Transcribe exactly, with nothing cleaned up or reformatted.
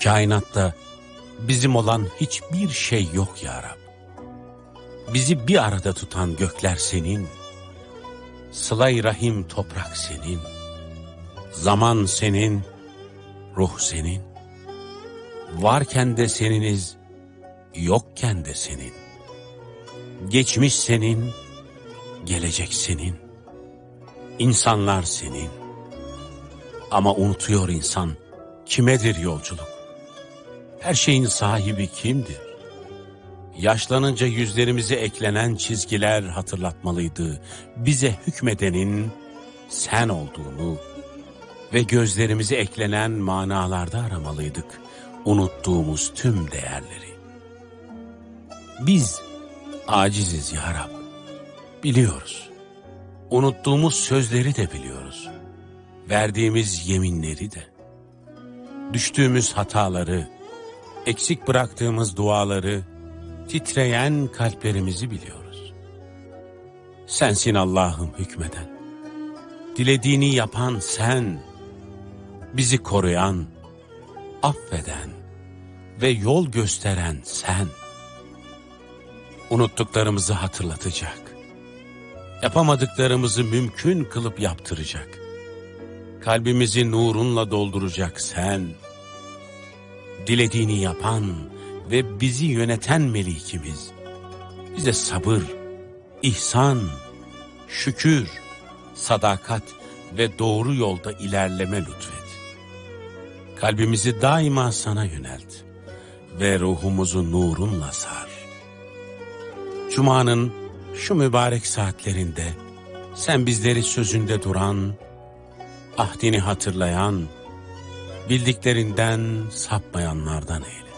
Kainatta bizim olan hiçbir şey yok ya Rab. Bizi bir arada tutan gökler senin, sıla-i rahim toprak senin, zaman senin, ruh senin. Varken de seniniz, yokken de senin. Geçmiş senin, gelecek senin. İnsanlar senin. Ama unutuyor insan, kimedir yolculuk? Her şeyin sahibi kimdir? Yaşlanınca yüzlerimize eklenen çizgiler hatırlatmalıydı bize hükmedenin sen olduğunu ve gözlerimize eklenen manalarda aramalıydık unuttuğumuz tüm değerleri. Biz aciziz ya Rab, biliyoruz. Unuttuğumuz sözleri de biliyoruz. Verdiğimiz yeminleri de. Düştüğümüz hataları, eksik bıraktığımız duaları, titreyen kalplerimizi biliyoruz. Sensin Allah'ım hükmeden. Dilediğini yapan sen, bizi koruyan, affeden ve yol gösteren sen. Unuttuklarımızı hatırlatacak, yapamadıklarımızı mümkün kılıp yaptıracak, kalbimizi nurunla dolduracak sen. Dilediğini yapan ve bizi yöneten melikimiz, bize sabır, ihsan, şükür, sadakat ve doğru yolda ilerleme lütfet. Kalbimizi daima sana yönelt ve ruhumuzu nurunla sar. Cuma'nın şu mübarek saatlerinde sen bizleri sözünde duran, ahdini hatırlayan, bildiklerinden sapmayanlardan eyle.